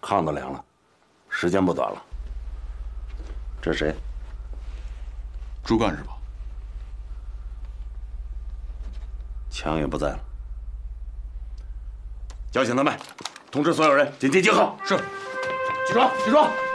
炕都凉了，时间不短了。这谁？ 朱干是吧？ 枪也不在了。叫醒他们，通知所有人紧急集合。 是。 起床，起床！